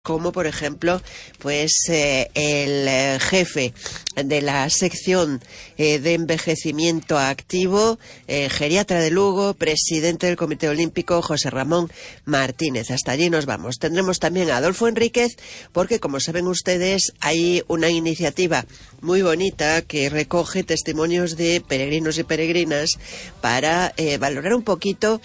como por ejemplo pues el jefe de la sección de envejecimiento activo, geriatra de Lugo, presidente del Comité Olímpico, José Ramón Martínez. Hasta allí nos vamos. Tendremos también a Adolfo Enríquez, porque como saben ustedes hay una iniciativa muy bonita que recoge testimonios de peregrinos y peregrinas para valorar un poquito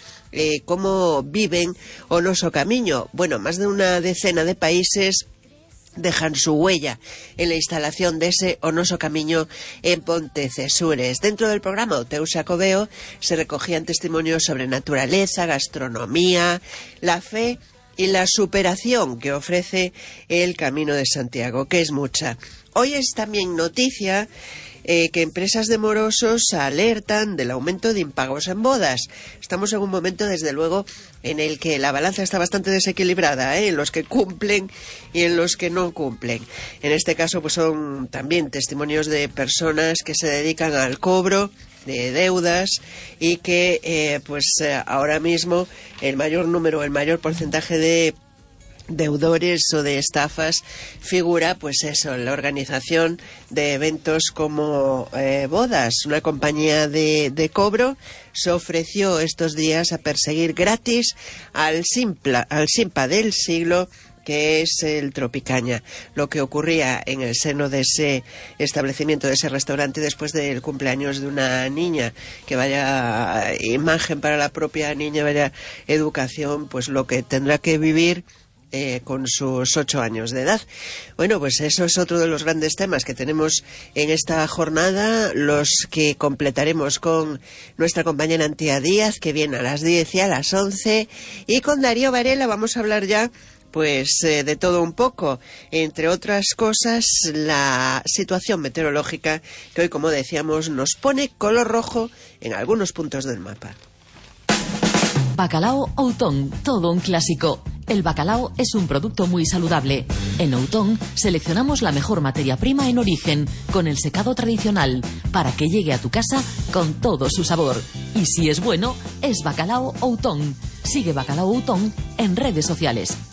cómo viven o Noso Camiño. Bueno, más de una decena de países dejan su huella en la instalación de ese O Noso Camiño en Pontecesures. Dentro del programa O Teu Xacobeo se recogían testimonios sobre naturaleza, gastronomía, la fe y la superación que ofrece el Camino de Santiago, que es mucha. Hoy es también noticia que empresas de morosos alertan del aumento de impagos en bodas. Estamos en un momento, desde luego, en el que la balanza está bastante desequilibrada, en los que cumplen y en los que no cumplen. En este caso, pues son también testimonios de personas que se dedican al cobro de deudas y que, ahora mismo el mayor porcentaje de deudores o de estafas figura, pues eso, en la organización de eventos como bodas. Una compañía de cobro se ofreció estos días a perseguir gratis al Simpa del siglo, que es el Tropicaña. Lo que ocurría en el seno de ese establecimiento, de ese restaurante, después del cumpleaños de una niña, que vaya imagen para la propia niña, vaya educación, pues lo que tendrá que vivir con sus 8 años de edad. Bueno, pues eso es otro de los grandes temas que tenemos en esta jornada, los que completaremos con nuestra compañera Antía Díaz, que viene a las 10 y a las 11, y con Darío Varela vamos a hablar ya pues de todo un poco, entre otras cosas la situación meteorológica que hoy, como decíamos, nos pone color rojo en algunos puntos del mapa. Bacalao Outón, todo un clásico. El bacalao es un producto muy saludable. En Outón seleccionamos la mejor materia prima en origen, con el secado tradicional, para que llegue a tu casa con todo su sabor. Y si es bueno, es Bacalao Outón. Sigue Bacalao Outón en redes sociales.